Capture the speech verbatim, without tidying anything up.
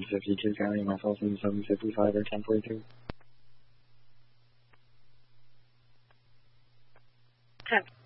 fifty-two County, myself in seven fifty-five or ten forty-two. ten.